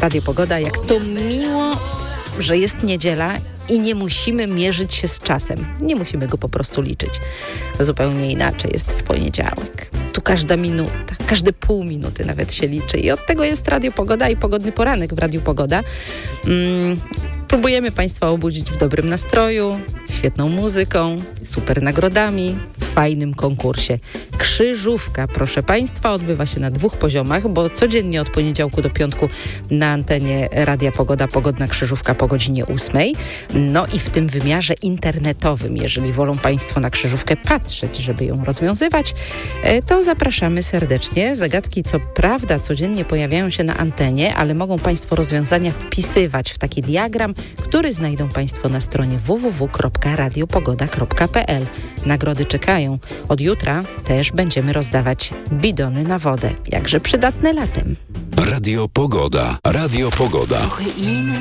Radio Pogoda. Jak to miło, że jest niedziela i nie musimy mierzyć się z czasem. Nie musimy go po prostu liczyć. Zupełnie inaczej jest w poniedziałek. Tu każda minuta, każde pół minuty nawet się liczy. I od tego jest Radio Pogoda i Pogodny Poranek w Radiu Pogoda. Próbujemy Państwa obudzić w dobrym nastroju, świetną muzyką, super nagrodami, w fajnym konkursie. Krzyżówka, proszę Państwa, odbywa się na 2 poziomach, bo codziennie od poniedziałku do piątku na antenie Radia Pogoda pogodna krzyżówka po godzinie 8. No i w tym wymiarze internetowym, jeżeli wolą Państwo na krzyżówkę patrzeć, żeby ją rozwiązywać, to zapraszamy serdecznie. Zagadki co prawda codziennie pojawiają się na antenie, ale mogą Państwo rozwiązania wpisywać w taki diagram, który znajdą Państwo na stronie www.radiopogoda.pl. Nagrody czekają. Od jutra też będziemy rozdawać bidony na wodę. Jakże przydatne latem. Radio Pogoda. Radio Pogoda.